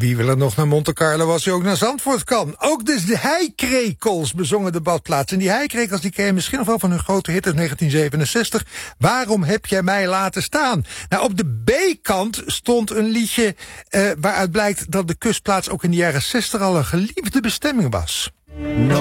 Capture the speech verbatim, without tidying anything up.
wie wil er nog naar Monte Carlo als hij ook naar Zandvoort kan? Ook dus de heikrekels bezongen de badplaats. En die heikrekels die ken je misschien nog wel van hun grote hit uit negentien zevenenzestig. Waarom heb jij mij laten staan? Nou, op de B-kant stond een liedje uh, waaruit blijkt dat de kustplaats ook in de jaren zestig al een geliefde bestemming was. No